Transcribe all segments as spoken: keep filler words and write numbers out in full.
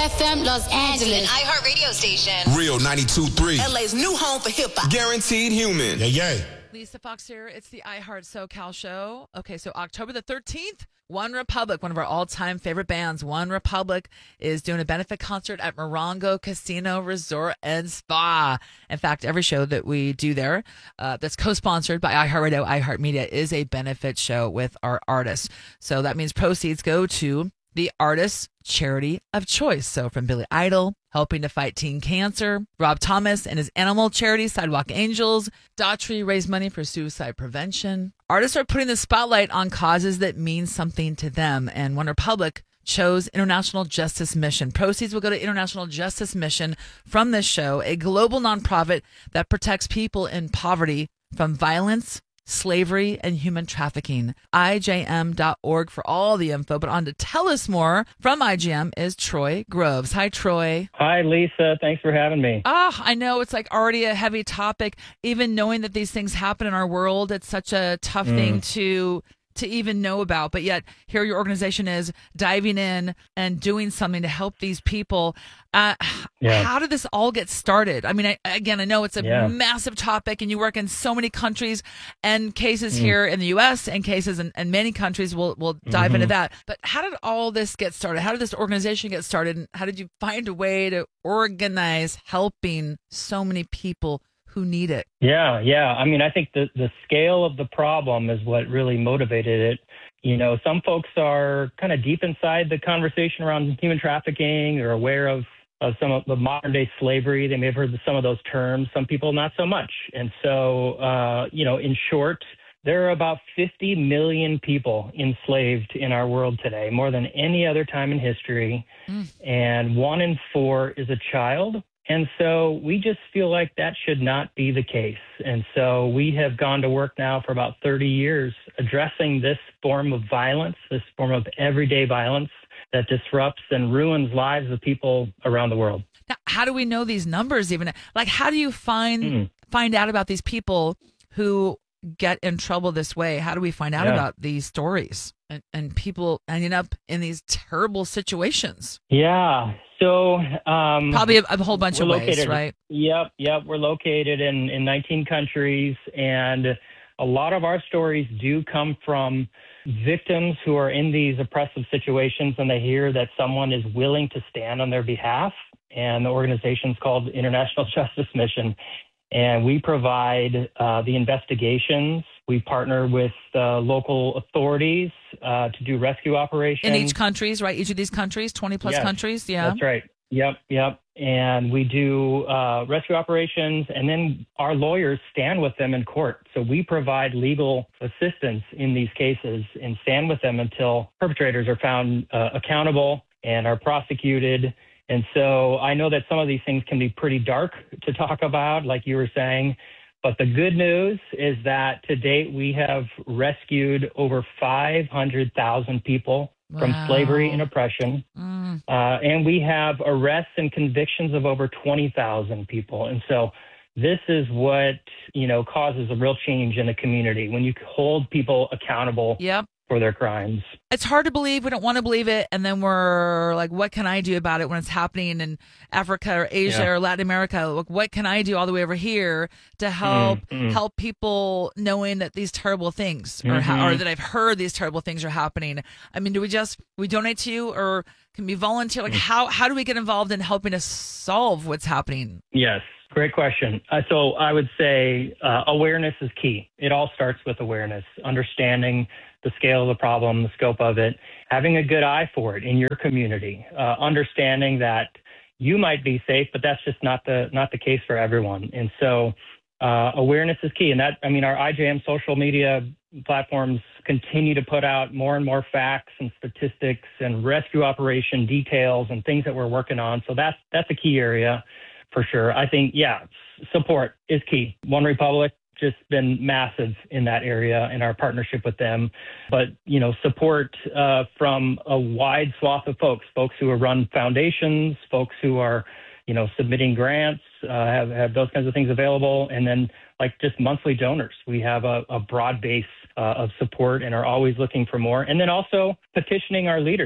F M Los Angeles. An iHeart radio station. Real ninety-two point three. L A's new home for hip-hop. Guaranteed human. Yeah, yeah. Lisa Fox here. It's the iHeart SoCal show. Okay, so October the thirteenth, One Republic, one of our all-time favorite bands, One Republic, is doing a benefit concert at Morongo Casino Resort and Spa. In fact, every show that we do there uh, that's co-sponsored by iHeartRadio, iHeartMedia is a benefit show with our artists. So that means proceeds go to the artist's charity of choice. So from Billy Idol, helping to fight teen cancer, Rob Thomas and his animal charity, Sidewalk Angels, Daughtry raise money for suicide prevention. Artists are putting the spotlight on causes that mean something to them, and One Republic chose International Justice Mission. Proceeds will go to International Justice Mission from this show, a global nonprofit that protects people in poverty from violence, slavery, and human trafficking. I J M dot org for all the info. But on to tell us more from I G M is Troy Groves. Hi, Troy. Hi, Lisa. Thanks for having me. Ah, I know it's like already a heavy topic. Even knowing that these things happen in our world, it's such a tough mm. thing to to even know about. But yet here your organization is diving in and doing something to help these people. Uh, yeah. How did this all get started? I mean, I, again, I know it's a yeah. massive topic and you work in so many countries and cases mm. here in the U S and cases in, in many countries. We'll, we'll dive mm-hmm. into that. But how did all this get started? How did this organization get started? And how did you find a way to organize helping so many people who need it? Yeah, yeah. I mean, I think the, the scale of the problem is what really motivated it. You know, some folks are kind of deep inside the conversation around human trafficking or aware of, of some of the modern day slavery. They may have heard of some of those terms. Some people not so much. And so, uh, you know, in short, there are about fifty million people enslaved in our world today, more than any other time in history. Mm. And one in four is a child. And so we just feel like that should not be the case. And so we have gone to work now for about thirty years addressing this form of violence, this form of everyday violence that disrupts and ruins lives of people around the world. Now, how do we know these numbers even? Like, how do you find mm. find out about these people who get in trouble this way? How do we find out yeah. about these stories and, and people ending up in these terrible situations? Yeah. So um, probably a, a whole bunch of located, ways, right? Yep, yep. We're located in, in nineteen countries, and a lot of our stories do come from victims who are in these oppressive situations, and they hear that someone is willing to stand on their behalf. And the organization is called International Justice Mission, and we provide uh, the investigations. We partner with uh, local authorities uh, to do rescue operations. In each countries, right? Each of these countries, twenty plus yes, countries. Yeah, that's right. Yep, yep. And we do uh, rescue operations, and then our lawyers stand with them in court. So we provide legal assistance in these cases and stand with them until perpetrators are found uh, accountable and are prosecuted. And so I know that some of these things can be pretty dark to talk about, like you were saying. But the good news is that to date, we have rescued over five hundred thousand people wow. from slavery and oppression. Mm. Uh, and we have arrests and convictions of over twenty thousand people. And so this is what, you know, causes a real change in the community when you hold people accountable yep. for their crimes. It's hard to believe. We don't want to believe it. And then we're like, what can I do about it when it's happening in Africa or Asia yeah. or Latin America? Like, what can I do all the way over here to help mm-hmm. help people knowing that these terrible things mm-hmm. are ha- or that I've heard these terrible things are happening? I mean, do we just we donate to you, or can we volunteer? Like, how how do we get involved in helping us solve what's happening? Yes. Great question. Uh, so I would say uh, awareness is key. It all starts with awareness, understanding the scale of the problem, the scope of it, having a good eye for it in your community, uh, understanding that you might be safe, but that's just not the not the case for everyone. And so uh, awareness is key. And that, I mean, our I J M social media platforms continue to put out more and more facts and statistics and rescue operation details and things that we're working on. So that's that's a key area. For sure. I think, yeah, support is key. One Republic just been massive in that area in our partnership with them. But, you know, support uh, from a wide swath of folks, folks who are run foundations, folks who are, you know, submitting grants, uh, have, have those kinds of things available. And then like just monthly donors. We have a, a broad base uh, of support and are always looking for more. And then also petitioning our leaders.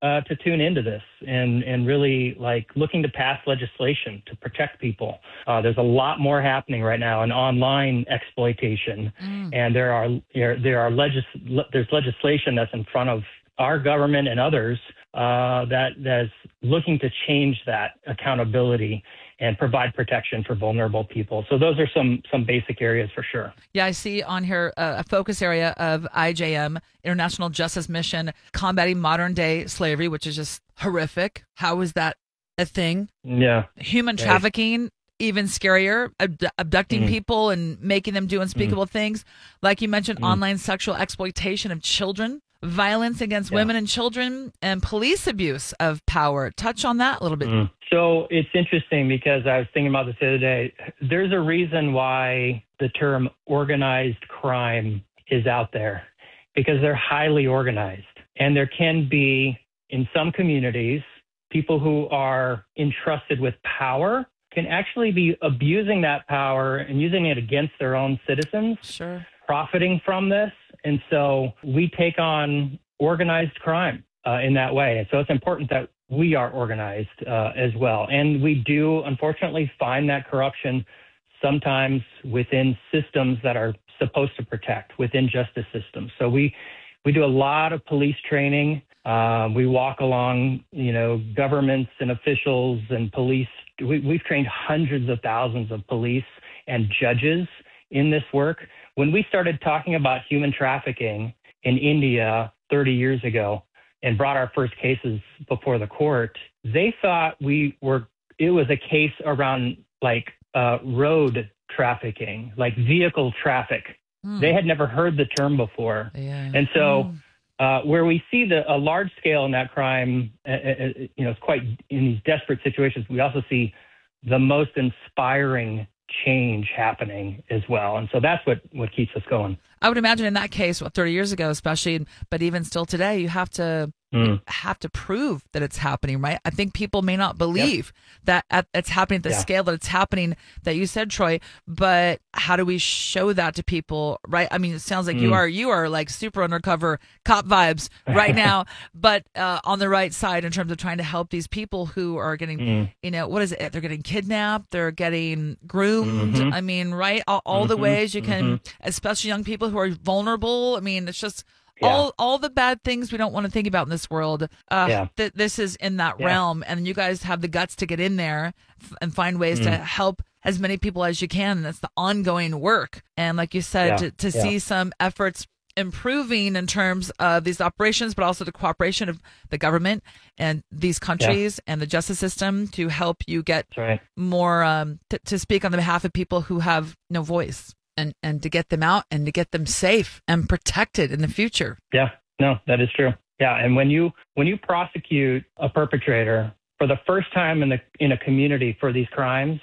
uh, to tune into this and, and really like looking to pass legislation to protect people. Uh, there's a lot more happening right now in online exploitation, mm. and there are there, there are legis- le- there's legislation that's in front of our government and others uh, that that's looking to change that accountability and provide protection for vulnerable people. So those are some some basic areas for sure. Yeah, I see on here uh, a focus area of I J M, International Justice Mission, combating modern day slavery, which is just horrific. How is that a thing? Yeah. Human trafficking, even scarier, abdu- abducting mm-hmm. people and making them do unspeakable mm-hmm. things. Like you mentioned, mm-hmm. online sexual exploitation of children, violence against yeah. women and children, and police abuse of power. Touch on that a little bit. Mm. So it's interesting because I was thinking about this the other day. There's a reason why the term organized crime is out there, because they're highly organized. And there can be, in some communities, people who are entrusted with power can actually be abusing that power and using it against their own citizens, sure. profiting from this. And so we take on organized crime uh, in that way. And so it's important that we are organized uh, as well. And we do, unfortunately, find that corruption sometimes within systems that are supposed to protect, within justice systems. So we, we do a lot of police training. Uh, we walk along, you know, governments and officials and police. We, we've trained hundreds of thousands of police and judges in this work. When we started talking about human trafficking in India thirty years ago and brought our first cases before the court, they thought we were, it was a case around like uh, road trafficking, like vehicle traffic. Mm. They had never heard the term before. Yeah. And so mm. uh, where we see the a large scale in that crime, uh, uh, you know, it's quite in these desperate situations, we also see the most inspiring change happening as well. And so that's what, what keeps us going. I would imagine in that case, what, thirty years ago, especially, but even still today, you have to mm. have to prove that it's happening, right? I think people may not believe yep. that at, it's happening at the yeah. scale that it's happening that you said, Troy, but how do we show that to people, right? I mean, it sounds like mm. you are, you are like super undercover cop vibes right now, but uh, on the right side in terms of trying to help these people who are getting, mm. you know, what is it? They're getting kidnapped, they're getting groomed. Mm-hmm. I mean, right? All, all mm-hmm. the ways you can, mm-hmm. especially young people who are vulnerable. I mean, it's just yeah. all all the bad things we don't want to think about in this world. Uh, yeah. th- this is in that yeah. realm, and you guys have the guts to get in there f- and find ways mm. to help as many people as you can. And that's the ongoing work. And like you said, yeah. to, to yeah. see some efforts improving in terms of these operations, but also the cooperation of the government and these countries yeah. and the justice system to help you get right. more um, t- to speak on the behalf of people who have no voice. And, and to get them out and to get them safe and protected in the future. Yeah, no, that is true. Yeah, and when you when you prosecute a perpetrator for the first time in the in a community for these crimes,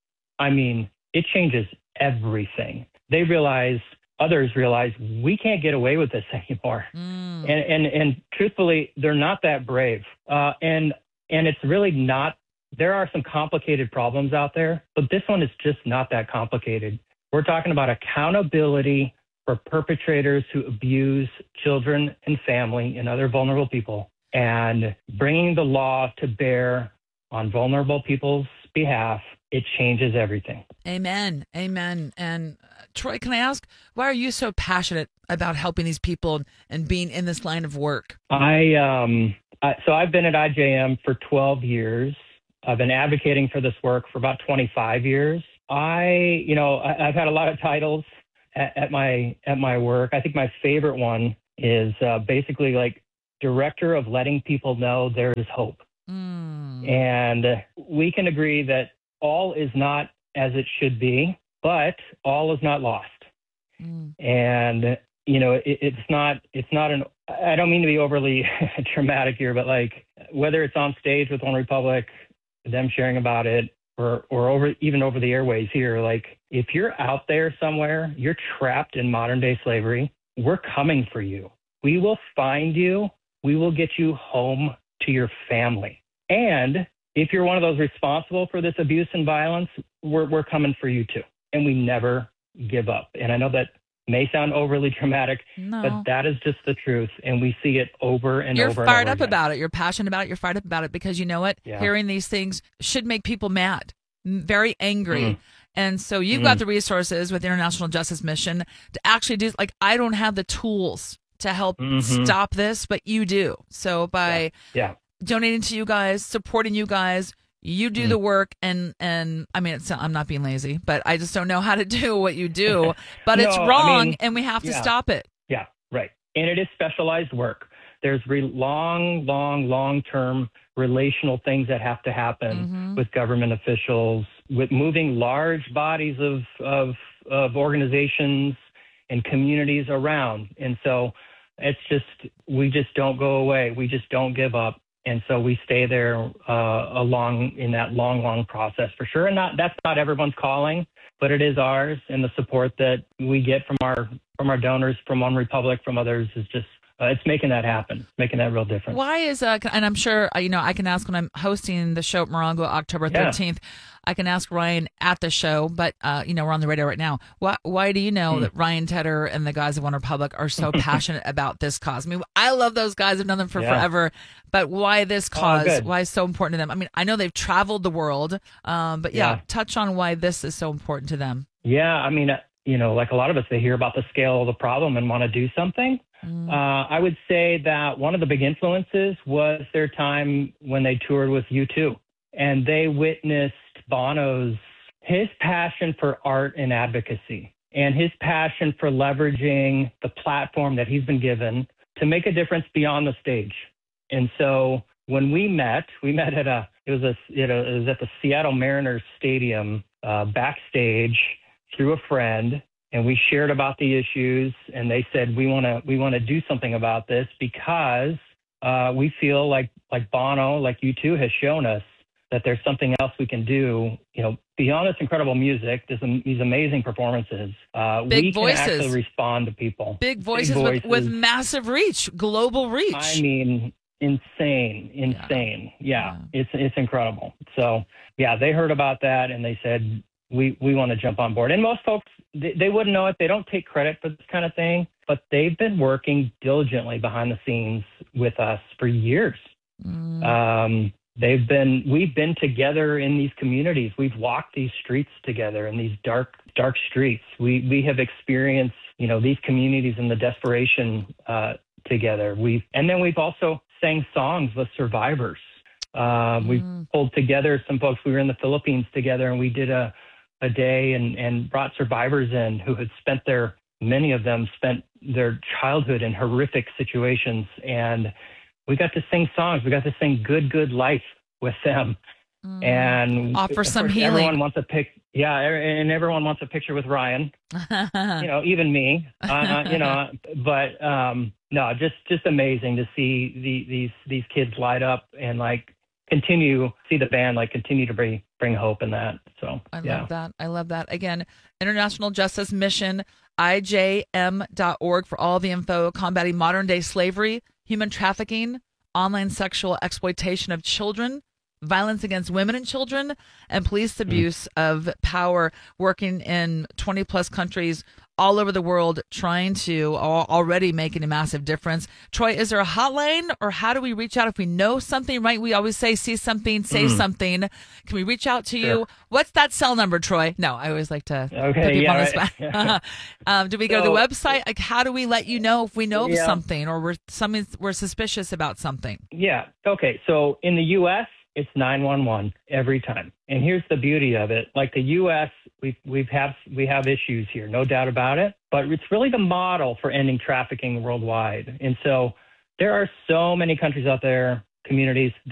I mean, it changes everything. They realize, others realize, we can't get away with this anymore. Mm. And, and and truthfully, they're not that brave. Uh, and and it's really not. There are some complicated problems out there, but this one is just not that complicated. We're talking about accountability for perpetrators who abuse children and family and other vulnerable people, and bringing the law to bear on vulnerable people's behalf. It changes everything. Amen. Amen. And uh, Troy, can I ask, why are you so passionate about helping these people and being in this line of work? I, um, I so I've been at I J M for twelve years. I've been advocating for this work for about twenty-five years. I, you know, I, I've had a lot of titles at, at my at my work. I think my favorite one is uh, basically like director of letting people know there is hope. Mm. And we can agree that all is not as it should be, but all is not lost. Mm. And you know, it, it's not it's not an. I don't mean to be overly dramatic here, but like whether it's on stage with One Republic, them sharing about it, or or over even over the airways here, like if you're out there somewhere, you're trapped in modern day slavery, we're coming for you. We will find you. We will get you home to your family. And if you're one of those responsible for this abuse and violence, we're we're coming for you too. And we never give up. And I know that may sound overly dramatic, No. but that is just the truth. And we see it over and You're over fired and over up again. about it. You're passionate about it. You're fired up about it because you know what? Yeah. Hearing these things should make people mad, m- very angry. Mm. And so you've Mm. got the resources with the International Justice Mission to actually do, like, I don't have the tools to help Mhm. stop this, but you do. So by Yeah. donating to you guys, supporting you guys, you do Mm. the work. And, and I mean, it's, I'm not being lazy, but I just don't know how to do what you do. But it's No, I wrong, mean, and we have to yeah. stop it. Yeah, right. And it is specialized work. There's re- long, long, long-term relational things that have to happen Mhm. with government officials, with moving large bodies of, of, of organizations and communities around. And so it's just, we just don't go away. We just don't give up. And so we stay there uh, along in that long, long process for sure. And not, that's not everyone's calling, but it is ours. And the support that we get from our from our donors, from One Republic, from others, is just uh, it's making that happen, making that real difference. Why is uh and I'm sure uh, you know I can ask when I'm hosting the show at Morongo October Yeah. thirteenth. I can ask Ryan at the show, but uh, you know we're on the radio right now. Why why do you know Hmm. that Ryan Tedder and the guys of One Republic are so passionate about this cause? I mean, I love those guys. I've known them for Yeah. forever, but why this cause? good. Why is so important to them? I mean, I know they've traveled the world, um, but yeah, Yeah. touch on why this is so important to them. Yeah, I mean, uh, you know, like a lot of us, they hear about the scale of the problem and want to do something. Mm. Uh, I would say that one of the big influences was their time when they toured with U two, and they witnessed Bono's his passion for art and advocacy, and his passion for leveraging the platform that he's been given to make a difference beyond the stage. And so when we met, we met at a it was a you know it was at the Seattle Mariners Stadium uh, backstage through a friend. And we shared about the issues, and they said we want to we want to do something about this because uh, we feel like like Bono, like U two, has shown us that there's something else we can do. You know, beyond this incredible music, this, these amazing performances, uh, Big we voices. can actually respond to people. Big voices, voices. With, with massive reach, global reach. I mean, insane, insane. Yeah, Yeah. it's it's incredible. So yeah, they heard about that and they said we we want to jump on board. And most folks they, they wouldn't know it. They don't take credit for this kind of thing, but they've been working diligently behind the scenes with us for years. Mm. Um, they've been we've been together in these communities. We've walked these streets together in these dark dark streets. We we have experienced you know these communities and the desperation uh, together. We and then we've also sang songs with survivors. Uh, we Mm. pulled together some folks. We were in the Philippines together, and we did a a day and and brought survivors in who had spent their many of them spent their childhood in horrific situations, and we got to sing songs. We got to sing "Good Good Life" with them, Mm. and Offer of some course, healing. Everyone wants a pic. Yeah, and everyone wants a picture with Ryan. You know, even me. Uh, you know, but um, no, just just amazing to see the, these these kids light up and like continue see the band like continue to bring bring hope in that. So I yeah. love that. I love that. Again, International Justice Mission, I J M dot org for all the info, combating modern day slavery, human trafficking, online sexual exploitation of children, violence against women and children, and police abuse mm. of power, working in twenty plus countries all over the world, trying to uh, already making a massive difference. Troy, is there a hotline, or how do we reach out if we know something, right? We always say, see something, say Mm. something. Can we reach out to Sure. you? What's that cell number, Troy? No, I always like to Okay, put people yeah, on the right. spot. um, do we go to the So- website? Like, how do we let you know if we know of Yeah. something, or we're something we're suspicious about something? Yeah. Okay. So in the U S, it's nine one one every time. And here's the beauty of it. Like the U S, we've, we've have, we have issues here, no doubt about it. But it's really the model for ending trafficking worldwide. And so there are so many countries out there, communities